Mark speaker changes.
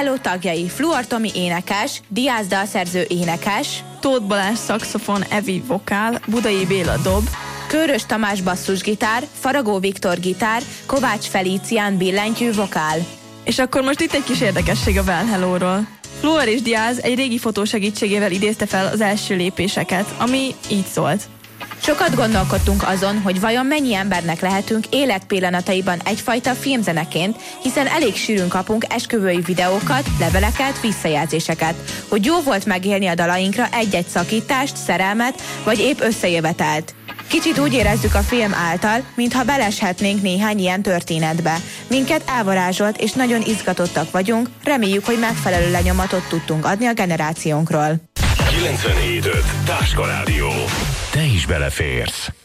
Speaker 1: Hello tagjai: Fluor Tomi énekes, Diaz dalszerző énekes,
Speaker 2: Tóth Balázs szaxofon, Evi vokál, Budai Béla dob,
Speaker 1: Kőrös Tamás basszusgitár, Faragó Viktor gitár, Kovács Felícián billentyű vokál.
Speaker 2: És akkor most itt egy kis érdekesség a Well Hello-ról. Fluor és Diaz egy régi fotó segítségével idézte fel az első lépéseket, ami így szólt.
Speaker 1: Sokat gondolkodtunk azon, hogy vajon mennyi embernek lehetünk életpillanataiban egyfajta filmzeneként, hiszen elég sűrűn kapunk esküvői videókat, leveleket, visszajelzéseket, hogy jó volt megélni a dalainkra egy-egy szakítást, szerelmet, vagy épp összejövetelt. Kicsit úgy érezzük a film által, mintha beleshetnénk néhány ilyen történetbe. Minket elvarázsolt és nagyon izgatottak vagyunk, reméljük, hogy megfelelő lenyomatot tudtunk adni a generációnkról.
Speaker 3: 97.5 Táska Rádió. Te is beleférsz.